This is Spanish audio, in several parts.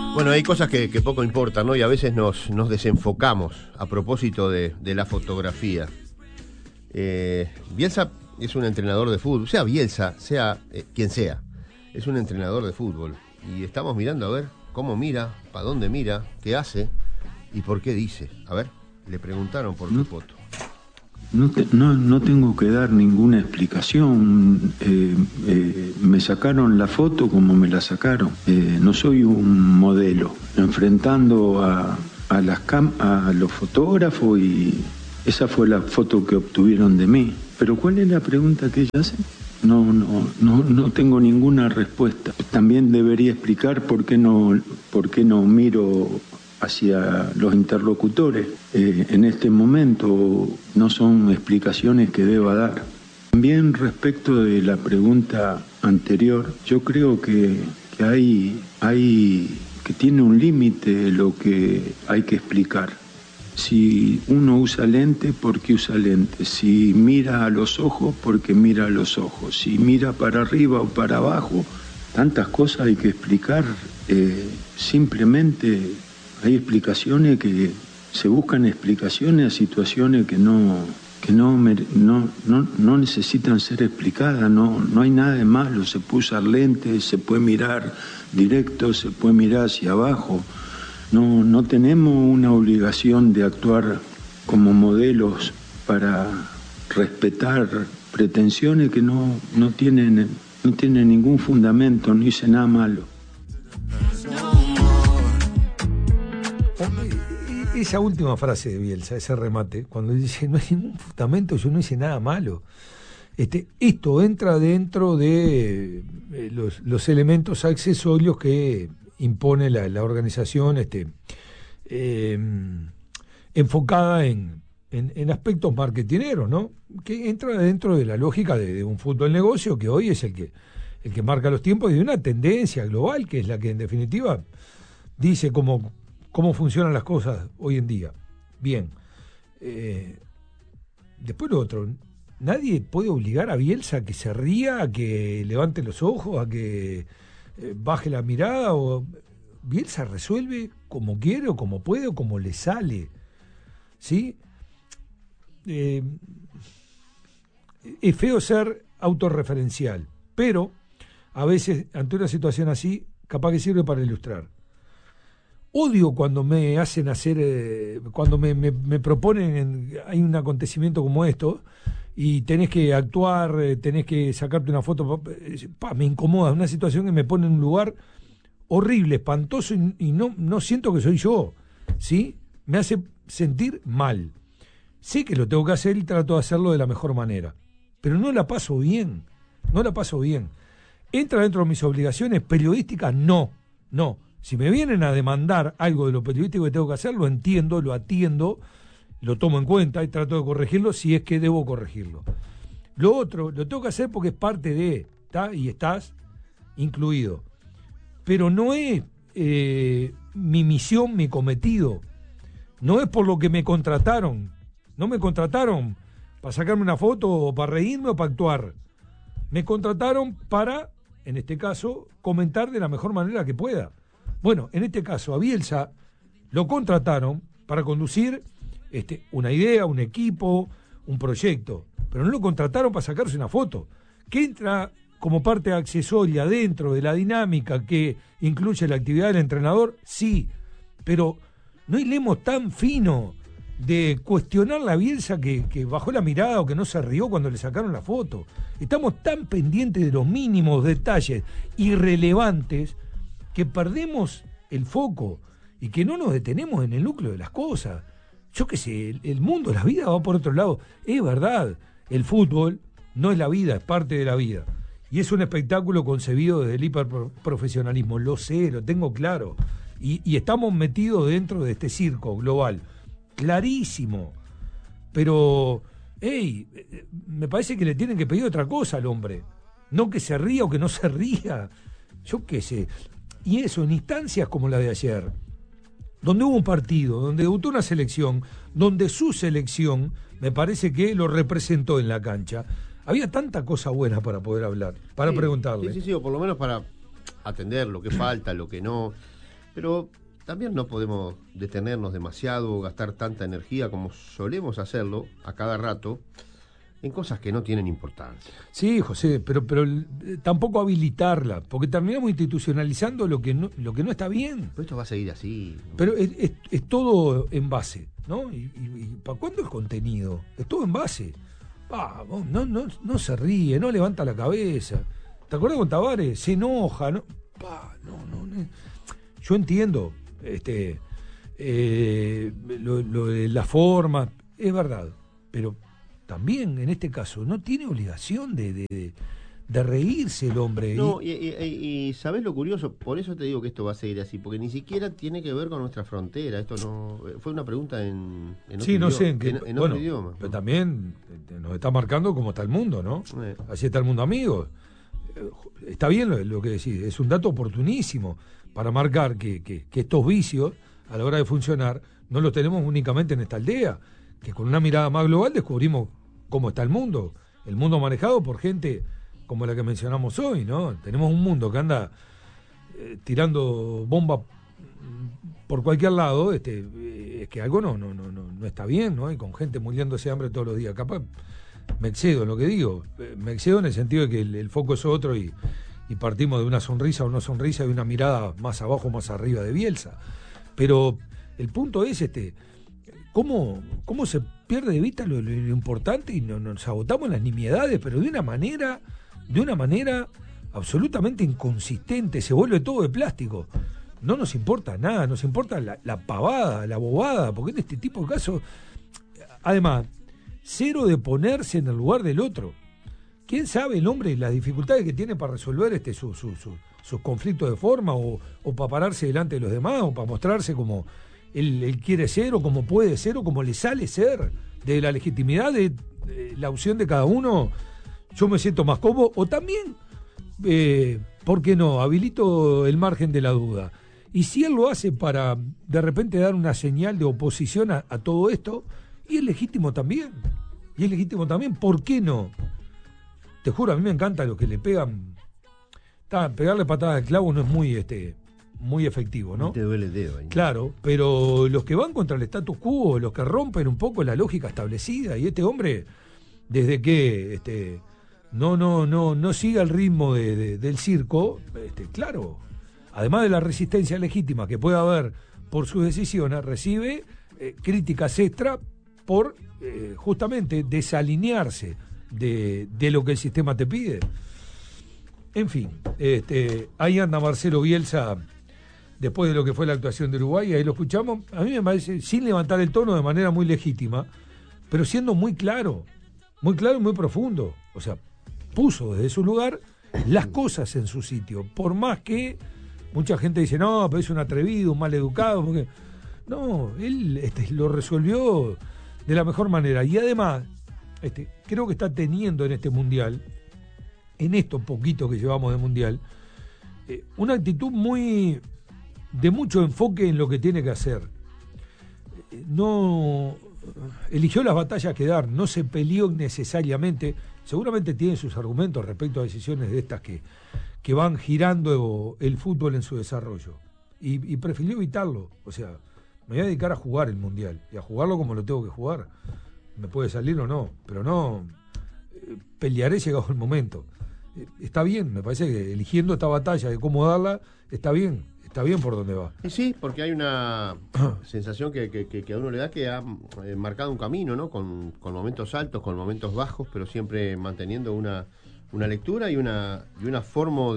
Bueno, hay cosas que poco importan, ¿no? Y a veces nos desenfocamos a propósito de la fotografía. Bielsa es un entrenador de fútbol, sea Bielsa, sea quien sea, es un entrenador de fútbol. Y estamos mirando a ver cómo mira, para dónde mira, qué hace y por qué dice. A ver, le preguntaron por tu foto. No tengo que dar ninguna explicación. Me sacaron la foto como me la sacaron. No soy un modelo. Enfrentando a los fotógrafos, y esa fue la foto que obtuvieron de mí. Pero ¿cuál es la pregunta que ella hace? No tengo ninguna respuesta. También debería explicar por qué no miro hacia los interlocutores. En este momento no son explicaciones que deba dar. También respecto de la pregunta anterior, yo creo que tiene un límite lo que hay que explicar. Si uno usa lente, ¿por qué usa lente? Si mira a los ojos, ¿por qué mira a los ojos? Si mira para arriba o para abajo, tantas cosas hay que explicar. Simplemente hay explicaciones que se buscan explicaciones a situaciones que no necesitan ser explicadas. No hay nada de malo. Se puede usar lentes, se puede mirar directo, se puede mirar hacia abajo. No tenemos una obligación de actuar como modelos para respetar pretensiones que no tienen ningún fundamento. No hice nada malo. Esa última frase de Bielsa, ese remate, cuando dice no hay ningún fundamento, yo no hice nada malo. Esto entra dentro de los elementos accesorios que impone la organización, enfocada en aspectos marketineros, ¿no? Que entra dentro de la lógica de un fútbol negocio que hoy es el que marca los tiempos y de una tendencia global que es la que en definitiva dice cómo funcionan las cosas hoy en día. Bien. Después lo otro, nadie puede obligar a Bielsa a que se ría, a que levante los ojos, a que baje la mirada. Bielsa resuelve como quiere o como puede o como le sale. ¿Sí? Es feo ser autorreferencial, pero a veces ante una situación así capaz que sirve para ilustrar. Odio cuando me hacen hacer, cuando me proponen, hay un acontecimiento como esto, y tenés que actuar, tenés que sacarte una foto, me incomoda, una situación que me pone en un lugar horrible, espantoso, y no siento que soy yo, ¿sí? Me hace sentir mal. Sé que lo tengo que hacer y trato de hacerlo de la mejor manera, pero no la paso bien. ¿Entra dentro de mis obligaciones periodísticas? No. Si me vienen a demandar algo de lo periodístico que tengo que hacer, lo entiendo, lo atiendo, lo tomo en cuenta y trato de corregirlo si es que debo corregirlo. Lo otro, lo tengo que hacer porque es parte de, ¿está? Y estás incluido. Pero no es mi misión, mi cometido. No es por lo que me contrataron. No me contrataron para sacarme una foto o para reírme o para actuar. Me contrataron para, en este caso, comentar de la mejor manera que pueda. Bueno, en este caso a Bielsa lo contrataron para conducir una idea, un equipo, un proyecto, pero no lo contrataron para sacarse una foto, que entra como parte accesoria dentro de la dinámica que incluye la actividad del entrenador, sí, pero no hilemos tan fino de cuestionar la Bielsa que bajó la mirada o que no se rió cuando le sacaron la foto. Estamos tan pendientes de los mínimos detalles irrelevantes que perdemos el foco y que no nos detenemos en el núcleo de las cosas. Yo qué sé, el mundo, la vida va por otro lado. Es verdad, el fútbol no es la vida, es parte de la vida. Y es un espectáculo concebido desde el hiperprofesionalismo. Lo sé, lo tengo claro. Y estamos metidos dentro de este circo global. Clarísimo. Pero, me parece que le tienen que pedir otra cosa al hombre. No que se ría o que no se ría. Yo qué sé. Y eso, en instancias como la de ayer, donde hubo un partido, donde debutó una selección, donde su selección, me parece que lo representó en la cancha, había tanta cosa buena para poder hablar, para preguntarle. Sí, o por lo menos para atender lo que falta, lo que no. Pero también no podemos detenernos demasiado o gastar tanta energía como solemos hacerlo a cada rato en cosas que no tienen importancia. Sí, José, pero tampoco habilitarla, porque terminamos institucionalizando lo que no está bien. Pero esto va a seguir así, ¿no? Pero es todo en base, ¿no? ¿Y para cuándo el contenido? Es todo en base. Vamos, no se ríe, no levanta la cabeza. ¿Te acuerdas con Tavares? Se enoja, ¿no? No. Yo entiendo lo de la forma, es verdad, pero también en este caso no tiene obligación de reírse el hombre. No, y ¿sabés lo curioso? Por eso te digo que esto va a seguir así, porque ni siquiera tiene que ver con nuestra frontera. Esto no fue una pregunta en otro sí, no idioma, sé en otro idioma. Pero también nos está marcando cómo está el mundo, ¿no? Así está el mundo, amigo. Está bien lo que decís, es un dato oportunísimo para marcar que estos vicios, a la hora de funcionar, no los tenemos únicamente en esta aldea, que con una mirada más global descubrimos cómo está el mundo manejado por gente como la que mencionamos hoy, ¿no? Tenemos un mundo que anda tirando bombas por cualquier lado, es que algo no está bien, ¿no? Y con gente muriéndose de hambre todos los días. Capaz me excedo en lo que digo, me excedo en el sentido de que el foco es otro y partimos de una sonrisa o no sonrisa, de una mirada más abajo, más arriba de Bielsa. Pero el punto es cómo se pierde de vista lo importante y nos agotamos en las nimiedades, pero de una manera absolutamente inconsistente, se vuelve todo de plástico. No nos importa nada, nos importa la pavada, la bobada, porque en este tipo de casos, además, cero de ponerse en el lugar del otro. ¿Quién sabe el hombre las dificultades que tiene para resolver sus conflictos de forma o para pararse delante de los demás o para mostrarse como él quiere ser o como puede ser o como le sale ser, de la legitimidad de la opción de cada uno? Yo me siento más cómodo o también, ¿por qué no? Habilito el margen de la duda. Y si él lo hace para de repente dar una señal de oposición a todo esto, y es legítimo también. ¿Por qué no? Te juro, a mí me encanta los que le pegan. Pegarle patadas al clavo no es muy efectivo, ¿no? Te duele el dedo ahí. Claro, pero los que van contra el status quo, los que rompen un poco la lógica establecida, y este hombre, desde que no siga el ritmo del circo, claro, además de la resistencia legítima que puede haber por sus decisiones, recibe críticas extra por justamente desalinearse de lo que el sistema te pide. En fin, ahí anda Marcelo Bielsa después de lo que fue la actuación de Uruguay, ahí lo escuchamos, a mí me parece, sin levantar el tono, de manera muy legítima, pero siendo muy claro y muy profundo. O sea, puso desde su lugar las cosas en su sitio, por más que mucha gente dice, no, pero es un atrevido, un mal educado, porque no, él lo resolvió de la mejor manera. Y además, creo que está teniendo en este mundial, en esto poquito que llevamos de mundial, una actitud de mucho enfoque en lo que tiene que hacer. No eligió las batallas que dar, no se peleó innecesariamente. Seguramente tiene sus argumentos respecto a decisiones de estas que van girando el fútbol en su desarrollo. Y prefirió evitarlo. O sea, me voy a dedicar a jugar el mundial y a jugarlo como lo tengo que jugar. Me puede salir o no, pero no pelearé llegado el momento. Está bien, me parece que eligiendo esta batalla de cómo darla, está bien por donde va. Sí, porque hay una sensación que a uno le da que ha marcado un camino, ¿no? Con momentos altos, con momentos bajos, pero siempre manteniendo una lectura y una forma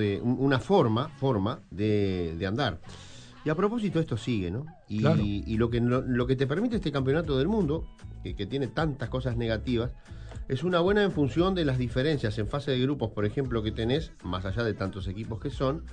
de andar. Y a propósito, esto sigue, ¿no? Y, claro. Y lo que te permite este campeonato del mundo, que tiene tantas cosas negativas, es una buena en función de las diferencias en fase de grupos, por ejemplo, que tenés, más allá de tantos equipos que son,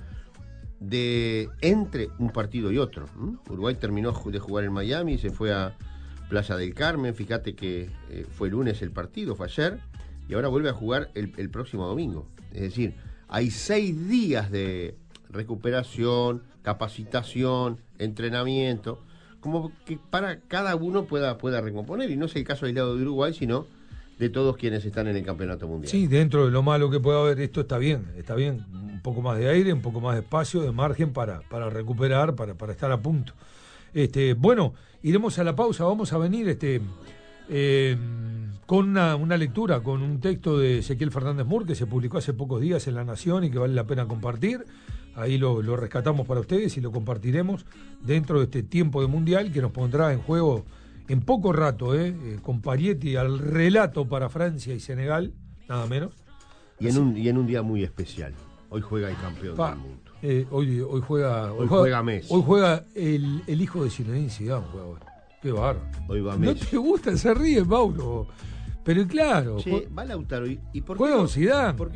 entre un partido y otro. Uruguay terminó de jugar en Miami y se fue a Playa del Carmen. Fíjate que fue lunes el partido, fue ayer, y ahora vuelve a jugar el próximo domingo. Es decir, hay 6 días de recuperación, capacitación, entrenamiento, como que para cada uno pueda recomponer. Y no es el caso aislado de Uruguay, sino de todos quienes están en el campeonato mundial. Sí, dentro de lo malo que pueda haber, esto está bien. Un poco más de aire, un poco más de espacio, de margen para recuperar, para estar a punto. Bueno, iremos a la pausa, vamos a venir con una lectura, con un texto de Ezequiel Fernández Mur que se publicó hace pocos días en La Nación y que vale la pena compartir. Ahí lo rescatamos para ustedes y lo compartiremos dentro de este tiempo de Mundial que nos pondrá en juego en poco rato, con Parietti al relato para Francia y Senegal, nada menos. Y en un día muy especial. Hoy juega el campeón del mundo. Hoy juega Messi. Hoy juega el hijo de Zinedine Zidane. Qué bárbaro. Hoy va Messi. ¿No te gusta? Se ríe, Mauro. Pero claro. Va Lautaro. ¿Y por qué juega no? Zidane.